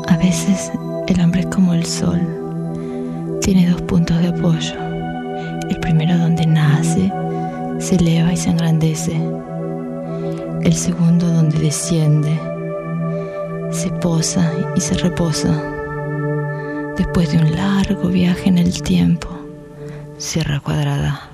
A veces el hambre es como el sol, tiene dos puntos de apoyo. El primero donde nace, se eleva y se engrandece. El segundo donde desciende, se posa y se reposa. Después de un largo viaje en el tiempo, Sierra Cuadrada.